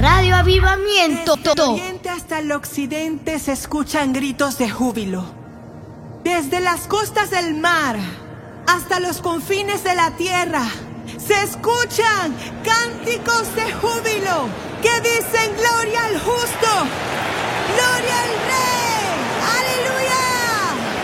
Radio Avivamiento. Desde el oriente hasta el occidente se escuchan gritos de júbilo. Desde las costas del mar hasta los confines de la tierra se escuchan cánticos de júbilo que dicen: